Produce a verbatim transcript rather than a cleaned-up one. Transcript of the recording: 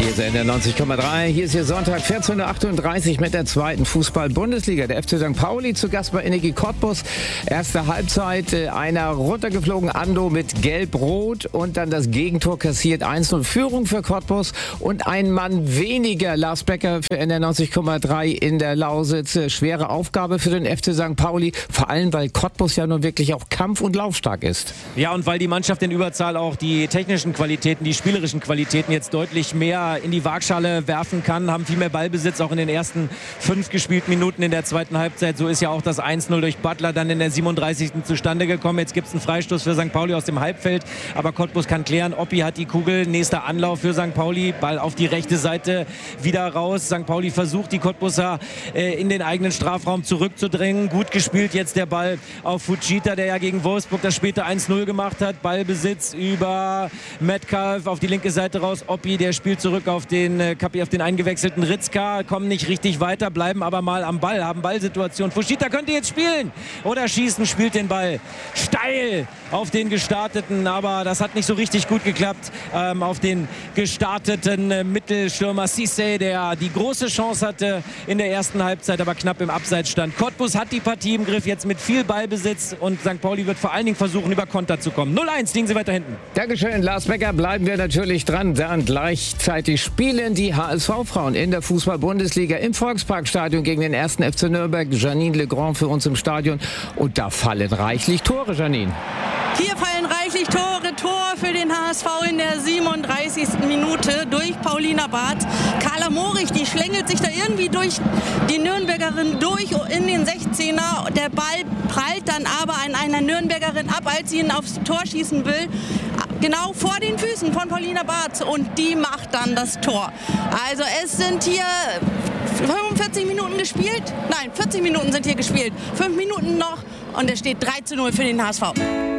Hier ist N R neunzig Komma drei. Hier ist hier Sonntag vierzehn Uhr achtunddreißig mit der zweiten Fußball-Bundesliga. Der F C Sankt Pauli zu Gast bei Energie Cottbus. Erste Halbzeit, einer runtergeflogen, Ando mit Gelb-Rot und dann das Gegentor kassiert. eins null Führung für Cottbus und ein Mann weniger. Lars Becker für N R neunzig Komma drei in der Lausitz. Schwere Aufgabe für den F C Sankt Pauli, vor allem weil Cottbus ja nun wirklich auch kampf- und laufstark ist. Ja, und weil die Mannschaft in Überzahl auch die technischen Qualitäten, die spielerischen Qualitäten jetzt deutlich mehr in die Waagschale werfen kann, haben viel mehr Ballbesitz auch in den ersten fünf gespielten Minuten in der zweiten Halbzeit. So ist ja auch das eins null durch Butler dann in der siebenunddreißigsten zustande gekommen. Jetzt gibt es einen Freistoß für Sankt Pauli aus dem Halbfeld, aber Cottbus kann klären. Oppi hat die Kugel, nächster Anlauf für Sankt Pauli, Ball auf die rechte Seite wieder raus. Sankt Pauli versucht, die Cottbuser äh, in den eigenen Strafraum zurückzudrängen. Gut gespielt jetzt der Ball auf Fujita, der ja gegen Wolfsburg das späte eins null gemacht hat. Ballbesitz über Metcalf auf die linke Seite raus. Oppi, der spielt zurück auf den, äh, auf den eingewechselten Ritzka, kommen nicht richtig weiter, bleiben aber mal am Ball, haben Ballsituation. Fujita könnte jetzt spielen oder schießen, spielt den Ball steil auf den Gestarteten, aber das hat nicht so richtig gut geklappt, ähm, auf den gestarteten äh, Mittelstürmer Cissé, der die große Chance hatte in der ersten Halbzeit, aber knapp im Abseits stand. Cottbus hat die Partie im Griff, jetzt mit viel Ballbesitz und Sankt Pauli wird vor allen Dingen versuchen, über Konter zu kommen. null eins liegen sie weiter hinten. Dankeschön, Lars Becker, bleiben wir natürlich dran, dann gleichzeitig spielen die H S V-Frauen in der Fußball-Bundesliga im Volksparkstadion gegen den ersten F C Nürnberg. Janine Legrand für uns im Stadion. Und da fallen reichlich Tore, Janine. Hier fallen reichlich Tore. Tor für den H S V in der siebenunddreißigsten Minute durch Paulina Barth. Carla Morich, die schlängelt sich da irgendwie durch die Nürnbergerin durch in den sechzehner. Der Ball prallt dann aber an einer Nürnbergerin ab, als sie ihn aufs Tor schießen will. Genau vor den Füßen von Paulina Barth und die macht dann das Tor. Also es sind hier fünfundvierzig Minuten gespielt. Nein, vierzig Minuten sind hier gespielt. Fünf Minuten noch und es steht drei zu null für den H S V.